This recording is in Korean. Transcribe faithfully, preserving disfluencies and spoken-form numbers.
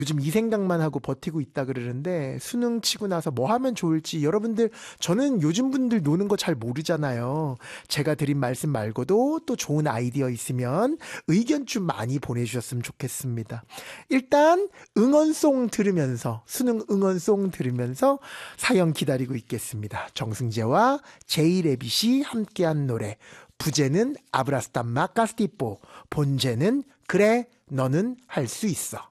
요즘 이 생각만 하고 버티고 있다 그러는데 수능 치고 나서 뭐 하면 좋을지 여러분들 저는 요즘 분들 노는 거 잘 모르잖아요. 제가 드린 말씀 말고도 또 좋은 아이디어 있으면 의견 좀 많이 보내주셨으면 좋겠습니다. 일단 응원송 들으면서 수능 응원송 들으면서 사연 기다리고 있겠습니다. 정승재와 제이레빗이 함께한 노래 부제는 아브라스탄마 카스티포 본제는 그래 너는 할 수 있어.